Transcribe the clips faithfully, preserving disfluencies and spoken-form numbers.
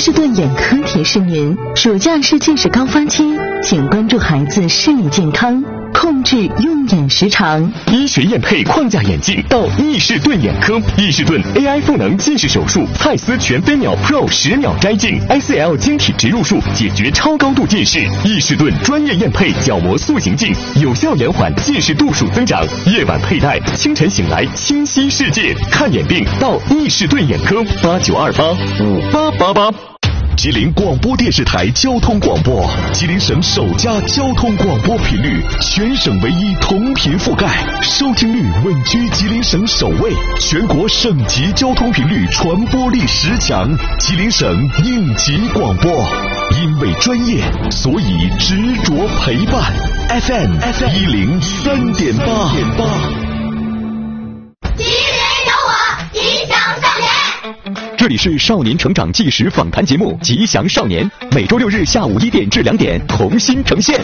士顿眼科提示您：暑假是近视高发期，请关注孩子视力健康，控制用眼时长。 医学验配框架眼镜到易士顿眼科，易士顿 A I 赋能近视手术，蔡司全飞秒 Pro 十秒摘镜 ，I C L 晶体植入术解决超高度近视。易士顿专业验配角膜塑形镜，有效延缓近视度数增长。夜晚佩戴，清晨醒来清晰世界。看眼病到易士顿眼科，八九二八五八八八。 吉林广播电视台交通广播，吉林省首家交通广播频率，全省唯一同频覆盖，收听率稳居吉林省首位，全国省级交通频率传播力十强，吉林省应急广播。因为专业，所以执着陪伴。F M 一零三点八。 吉林有我，吉祥少年。 这里是少年成长纪实访谈节目《吉祥少年》，每周六日下午一点至两点同心呈现。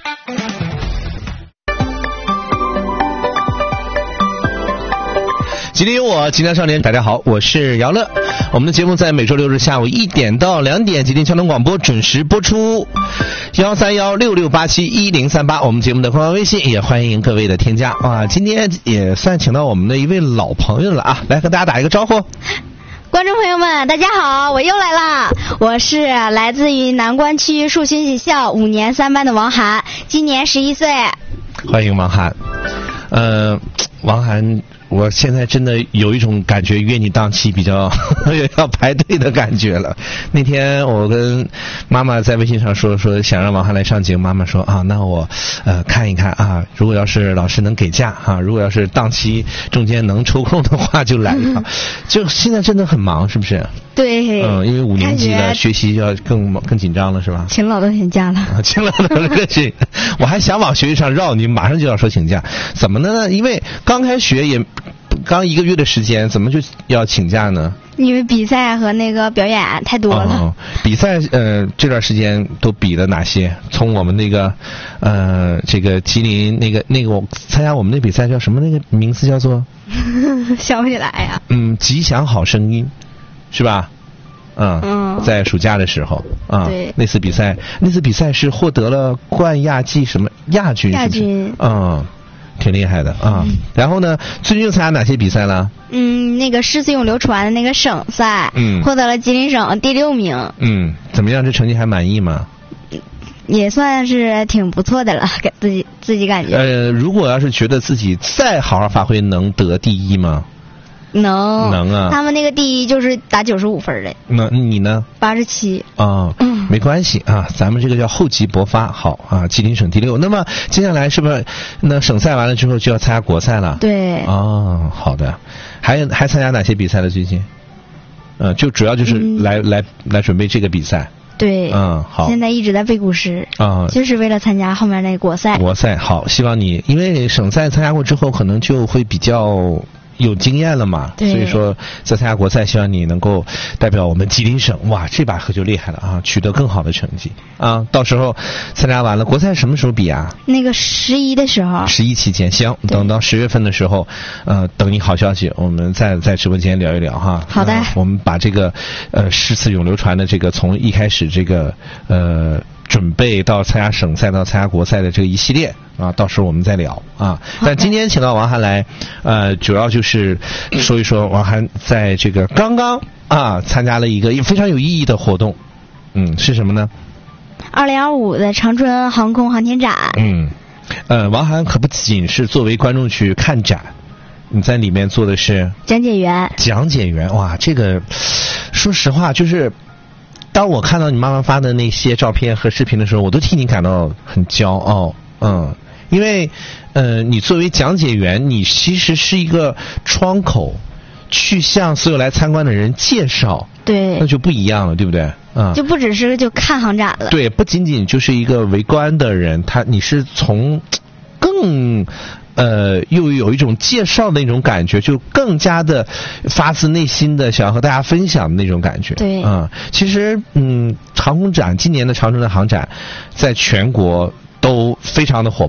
吉林有我，吉祥少年。大家好，我是姚乐。我们的节目在每周六日下午一点到两点，吉林交通广播准时播出。幺三幺六六八七一零三八，我们节目的官方微信也欢迎各位的添加啊！今天也算请到我们的一位老朋友了啊，来和大家打一个招呼。 观众朋友们，大家好，我又来啦！我是来自于南关区树新学校五年三班的王涵，今年十一岁。 欢迎王涵。呃，王涵，我现在真的有一种感觉约你档期比较要排队的感觉了。那天我跟妈妈在微信上说说想让王涵来上节目，妈妈说啊，那我呃看一看啊，如果要是老师能给假啊，如果要是档期中间能抽空的话就来一趟。就现在真的很忙，是不是？ 对， 嗯，因为五年级了，学习要更更紧张了，是吧？ 请老都请假了， 啊，请老都这是，我还想往学习上绕，你马上就要说请假，怎么呢？因为刚开学也刚一个月的时间，怎么就要请假呢？ 因为比赛和那个表演太多了。 哦、比赛呃这段时间都比了哪些？从我们那个呃这个吉林那个那个我参加我们那比赛叫什么？那个名字叫做想不起来呀。 嗯，吉祥好声音。是吧？嗯，嗯在暑假的时候啊， 对， 那次比赛，那次比赛是获得了冠亚季什么亚军， 亚军， 嗯，挺厉害的啊。嗯、然后呢，最近又参加哪些比赛了？ 嗯，那个诗词咏流传的那个省赛，嗯，获得了吉林省第六名。 嗯，怎么样？这成绩还满意吗？ 也算是挺不错的了，给自己自己感觉。 呃，如果要是觉得自己再好好发挥，能得第一吗？ 能能啊！ 他们那个第一就是打九十五分的。 那你呢？ 八十七。 啊，嗯，没关系啊，咱们这个叫厚积薄发，好啊，吉林省第六。那么接下来是不是那省赛完了之后就要参加国赛了？ 对。 哦，好的。还还参加哪些比赛了？最近？嗯、呃，就主要就是来、嗯、来来准备这个比赛。 对。 嗯，好。 现在一直在背古诗啊，就是为了参加后面那国赛。 国赛好，希望你因为省赛参加过之后，可能就会比较有经验了嘛，所以说在参加国赛，希望你能够代表我们吉林省，哇，这把可就厉害了啊，取得更好的成绩啊！到时候参加完了，国赛什么时候比啊？ 那个十一的时候。 十一期间，行，等到十月份的时候，呃，等你好消息，我们再在直播间聊一聊哈。 好的。呃、 我们把这个呃诗词咏流传的这个从一开始这个呃。准备到参加省赛到参加国赛的这个一系列啊，到时候我们再聊啊。但今天请到王涵来，呃，主要就是说一说王涵在这个刚刚啊参加了一个非常有意义的活动，嗯，是什么呢？ 二零二五的长春航空航天展。 嗯，呃，王涵可不仅是作为观众去看展，你在里面做的是讲解员。 讲解员，哇，这个说实话就是。当我看到你妈妈发的那些照片和视频的时候，我都替你感到很骄傲，嗯，因为，呃，你作为讲解员，你其实是一个窗口，去向所有来参观的人介绍， 对， 那就不一样了，对不对？嗯， 就不只是就看航展了， 对，不仅仅就是一个围观的人，他你是从更。呃，又有一种介绍的那种感觉，就更加的发自内心的想要和大家分享的那种感觉。 对， 嗯，其实，嗯，航空展今年的长春的航展，在全国都非常的火爆。